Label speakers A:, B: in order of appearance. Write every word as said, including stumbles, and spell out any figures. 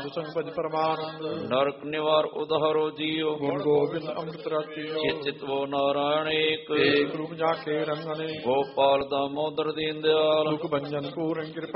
A: ਸੰਗ ਭਜ ਪਰਮਾਨੰਦ।
B: ਨਰਕ ਨਿਵਾਰ ਉਧਾਰੋ ਜੀਉ।
A: ਗੁਣ ਗੋਬਿੰਦ ਅੰਮ੍ਰਿਤ ਰਤਿਓ।
B: ਚਿਤ ਚਿਤਵੋ ਨਾਰਾਇਣ ਏਕ।
A: ਏਕ ਰੂਪ ਜਾ ਕੇ ਰੰਗਨੇ।
B: ਗੋਪਾਲ ਦਾਮੋਦਰ ਦੀਨ ਦਿਆਲ।
A: ਸੁਖ ਭੰਜਨ ਪੂਰਨ ਕਿਰਪਾ